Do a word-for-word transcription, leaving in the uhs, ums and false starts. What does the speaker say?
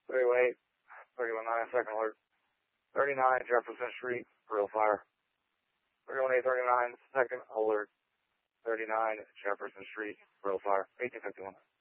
thirty-one eight, thirty-one nine, second alert. thirty-nine Jefferson Street, real fire. thirty-one eight, thirty-nine, second alert. thirty-nine Jefferson Street, real fire. eighteen fifty-one.